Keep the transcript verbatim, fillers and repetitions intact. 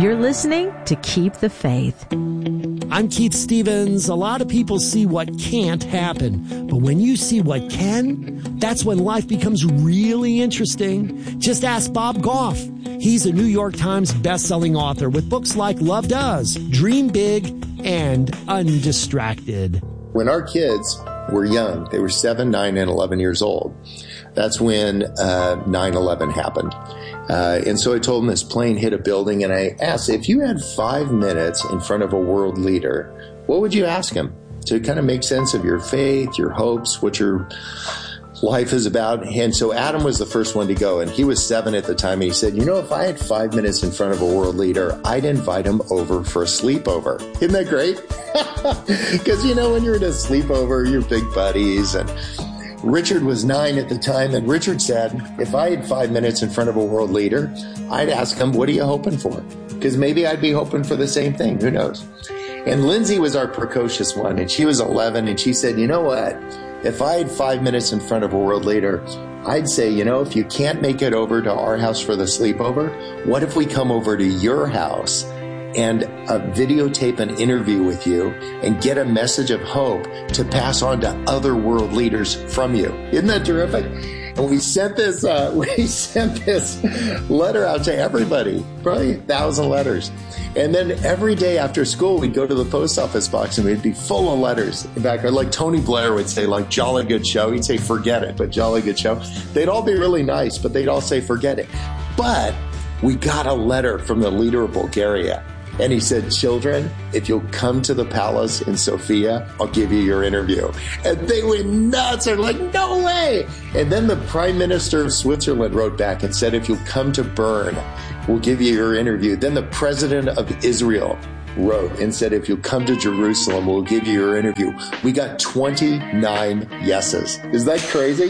You're listening to Keep the Faith. I'm Keith Stevens. A lot of people see what can't happen, but when you see what can, that's when life becomes really interesting. Just ask Bob Goff. He's a New York Times best-selling author with books like Love Does, Dream Big, and Undistracted. When our kids were young, they were seven, nine, and eleven years old. That's when uh, nine eleven happened. Uh, and so I told them this plane hit a building, and I asked, if you had five minutes in front of a world leader, what would you ask him to kind of make sense of your faith, your hopes, what your life is about? And so Adam was the first one to go, and he was seven at the time, and he said, you know, if I had five minutes in front of a world leader, I'd invite him over for a sleepover. Isn't that great? Because, you know, when you're at a sleepover, you're big buddies, and Richard was nine at the time, and Richard said, if I had five minutes in front of a world leader, I'd ask him, what are you hoping for? Because maybe I'd be hoping for the same thing. Who knows? And Lindsay was our precocious one, and she was eleven, and she said, you know what? If I had five minutes in front of a world leader, I'd say, you know, if you can't make it over to our house for the sleepover, what if we come over to your house and uh, videotape an interview with you and get a message of hope to pass on to other world leaders from you? Isn't that terrific? And we sent this, uh, we sent this letter out to everybody, probably a thousand letters. And then every day after school, we'd go to the post office box and we'd be full of letters. In fact, like Tony Blair would say, like, jolly good show. He'd say, forget it, but jolly good show. They'd all be really nice, but they'd all say, forget it. But we got a letter from the leader of Bulgaria. And he said, children, if you'll come to the palace in Sofia, I'll give you your interview. And they went nuts. They're like, no way. And then the prime minister of Switzerland wrote back and said, if you'll come to Bern, we'll give you your interview. Then the president of Israel wrote and said, if you'll come to Jerusalem, we'll give you your interview. We got twenty-nine yeses. Is that crazy?